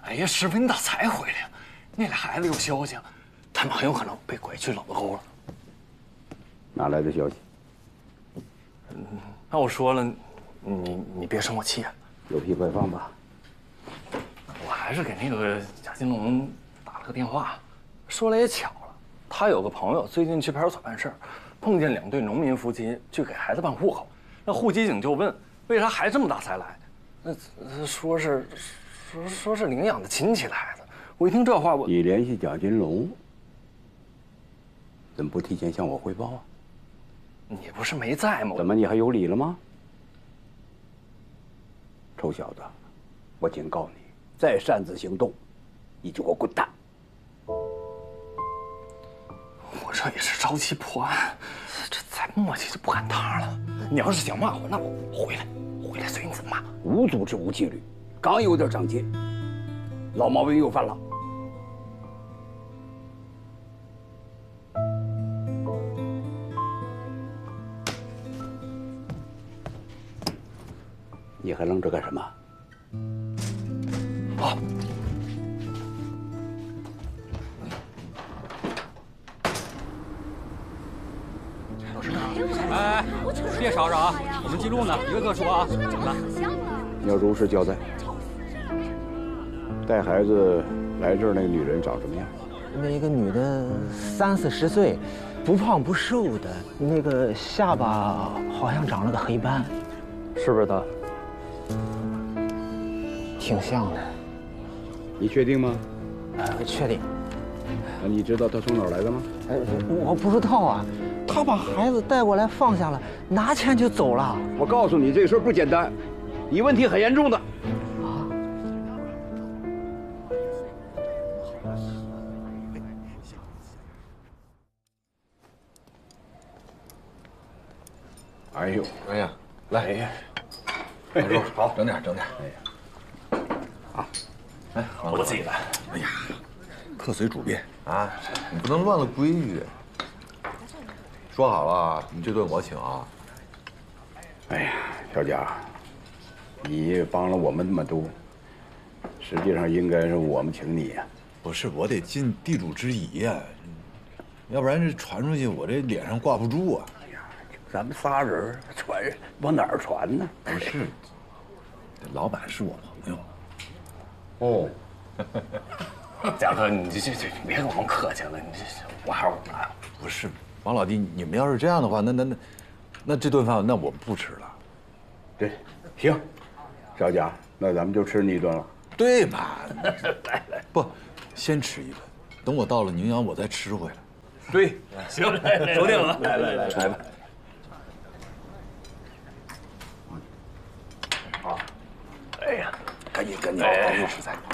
哎呀，师傅，你咋才回来呀？那俩孩子有消息，他们很有可能被拐去老子沟了。 哪来的消息？ 那我说了，你别生我气啊。 有屁快放吧。 我还是给那个贾金龙打了个电话，说来也巧了，他有个朋友最近去派出所办事儿，碰见2对农民夫妻去给孩子办户口，那户籍警就问为啥孩子这么大才来，那说是领养的亲戚的孩子。我一听这话， 你联系贾金龙，怎么不提前向我汇报啊？ 你不是没在吗？ 怎么你还有理了吗？臭小子，我警告你，再擅自行动，你就给我滚蛋！ 我这也是着急破案，这再磨叽就不赶趟了。你要是想骂我，那我回来随你怎么骂。 无组织无纪律，刚有点长进，老毛病又犯了。你还愣着干什么？ 好。 哎，别吵吵啊！我们记录呢，一个个说啊。怎么了？ 你要如实交代。带孩子来这儿那个女人长什么样？ 那个女的30、40岁，不胖不瘦的，那个下巴好像长了个黑斑， 是不是她？ 挺像的。 你确定吗？ 确定。 那你知道她从哪儿来的吗？ 我不知道啊。他把孩子带过来放下了，拿钱就走了。 我告诉你，这事儿不简单，你问题很严重的。哎呦， 哎呀，来， 哎呀， 老周，好，整点。哎呀， 啊， 哎， 我自己来。 哎呀，客随主便啊，你不能乱了规矩。说好了，你这顿我请啊。 哎呀，小贾，你帮了我们那么多，实际上应该是我们请你呀。 不是，我得尽地主之谊呀，要不然这传出去，我这脸上挂不住啊。 哎呀，咱们仨人传往哪儿传呢？ 不是，这老板是我朋友。 哦， 贾哥，你这别跟我们客气了，你这我还是我来。 不是，王老弟，你们要是这样的话，那这顿饭那我们不吃了。 对，行，小贾，那咱们就吃你一顿了。 对嘛？来，不，先吃一顿，等我到了宁阳，我再吃回来。 对，行，说定了。 来吧。 好，哎呀， 赶紧吃菜。